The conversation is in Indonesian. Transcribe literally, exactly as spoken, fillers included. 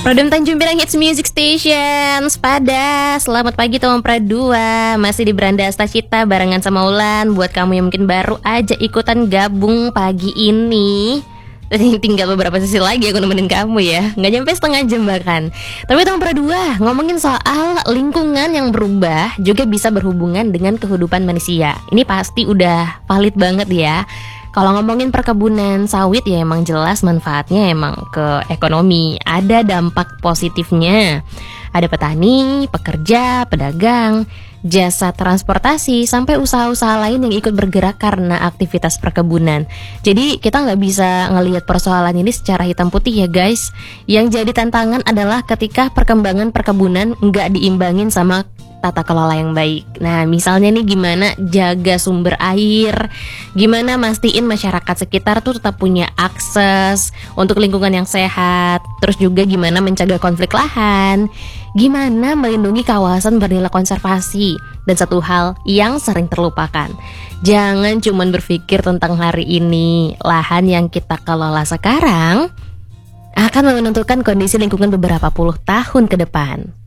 Produm Tanjung Pinang Hits Music Station. Sepada, selamat pagi teman Pradua. Masih di Beranda Asta Cita barengan sama Ulan. Buat kamu yang mungkin baru aja ikutan gabung pagi ini, tinggal beberapa sesi lagi aku nemenin kamu ya. Nggak nyampe setengah jam bahkan. Tapi teman Pradua, ngomongin soal lingkungan yang berubah juga bisa berhubungan dengan kehidupan manusia. Ini pasti udah valid banget ya. Kalau ngomongin perkebunan sawit ya emang jelas manfaatnya emang ke ekonomi. Ada dampak positifnya. Ada petani, pekerja, pedagang, jasa transportasi, sampai usaha-usaha lain yang ikut bergerak karena aktivitas perkebunan. Jadi kita nggak bisa ngelihat persoalan ini secara hitam putih ya guys. Yang jadi tantangan adalah ketika perkembangan perkebunan nggak diimbangin sama tata kelola yang baik. Nah, misalnya nih gimana jaga sumber air, gimana mastiin masyarakat sekitar tuh tetap punya akses untuk lingkungan yang sehat, terus juga gimana mencegah konflik lahan, gimana melindungi kawasan bernilai konservasi, dan satu hal yang sering terlupakan, jangan cuma berpikir tentang hari ini. Lahan yang kita kelola sekarang akan menentukan kondisi lingkungan beberapa puluh tahun ke depan.